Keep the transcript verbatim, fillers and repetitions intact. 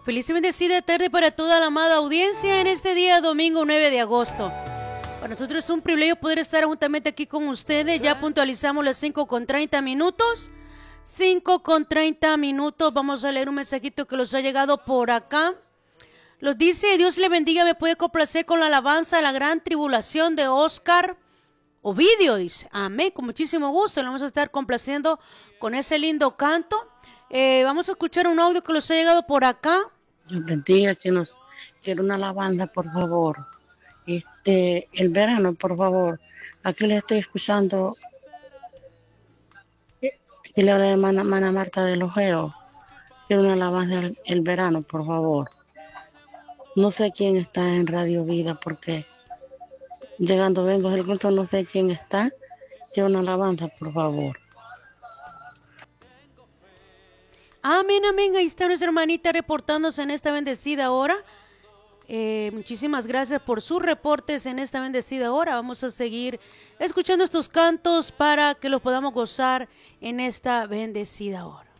Feliz y bendecida tarde para toda la amada audiencia en este día domingo nueve de agosto. Para nosotros es un privilegio poder estar juntamente aquí con ustedes. Ya puntualizamos las cinco con treinta minutos. cinco con treinta minutos. Vamos a leer un mensajito que nos ha llegado por acá. Los dice: Dios le bendiga, me puede complacer con la alabanza a la gran tribulación de Oscar Ovidio. Dice, amén, con muchísimo gusto. Le vamos a estar complaciendo con ese lindo canto. Eh, vamos a escuchar un audio que nos ha llegado por acá. Dios bendiga, que nos quiere una alabanza, por favor. Este, el verano, por favor. Aquí le estoy escuchando. Y le habla de hermana, hermana Marta de Ojeo. Quiero una alabanza el, el verano, por favor. No sé quién está en Radio Vida, porque llegando vengo del culto, no sé quién está. Quiero una alabanza, por favor. Amén, amén. Ahí está nuestra hermanita reportándose en esta bendecida hora. Eh, muchísimas gracias por sus reportes en esta bendecida hora. Vamos a seguir escuchando estos cantos para que los podamos gozar en esta bendecida hora.